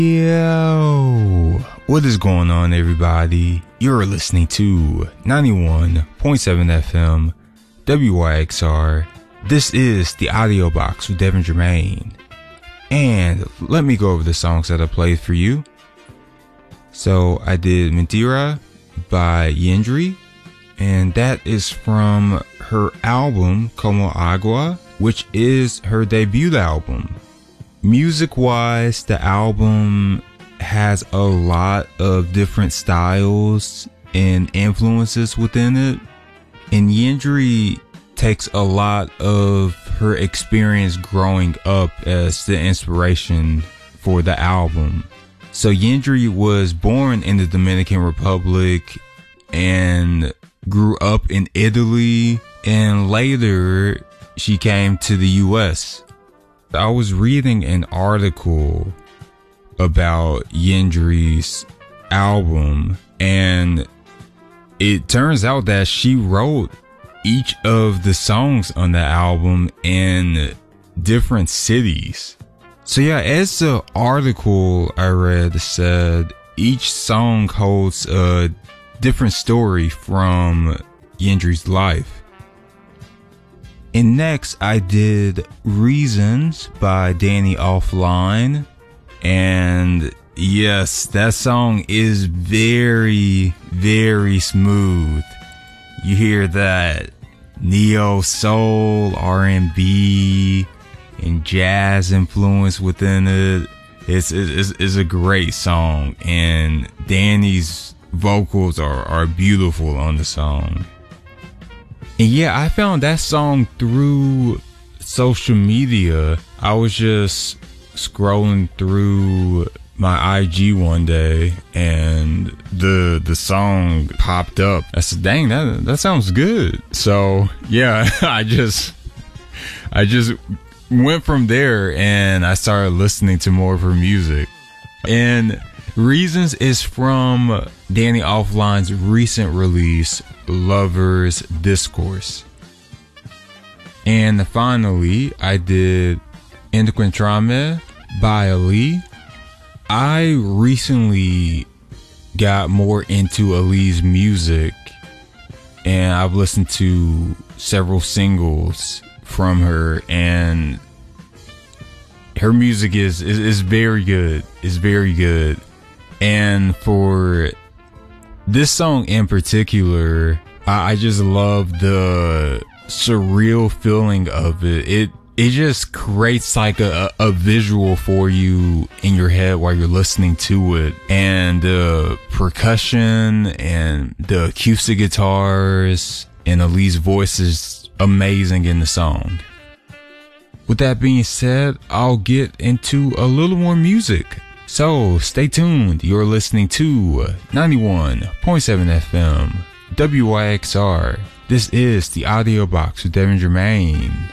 Yo, what is going on, everybody? You're listening to 91.7 FM WYXR. This is the Audio Box with Devin Germain. And let me go over the songs that I played for you. So I did Mentira by Yendri, and that is from her album Como Agua, which is her debut album. Music-wise, the album has a lot of different styles and influences within it. And Yendri takes a lot of her experience growing up as the inspiration for the album. So Yendri was born in the Dominican Republic and grew up in Italy, and later she came to the US. I was reading an article about Yendri's album, and it turns out that she wrote each of the songs on the album in different cities. So yeah, as the article I read said, each song holds a different story from Yendri's life. And next I did Reasons by Danny Offline. And yes, that song is very, very smooth. You hear that neo soul, R&B, and jazz influence within it. It's a great song, and Danny's vocals are beautiful on the song. And yeah, I found that song through social media. I was just scrolling through my IG one day, and the song popped up. I said, dang, that sounds good. So yeah, I just went from there and I started listening to more of her music. And Reasons is from Danny Offline's recent release, Lover's Discourse. And finally, I did Encontrarme by Ali. I recently got more into Ali's music, and I've listened to several singles from her, and her music is very good. It's very good. And for this song in particular, I just love the surreal feeling of it. It just creates like a visual for you in your head while you're listening to it. And the percussion and the acoustic guitars and Ali's voice is amazing in the song. With that being said, I'll get into a little more music. So stay tuned. You're listening to 91.7 FM WYXR. This is the Audio Box with Devin Germain.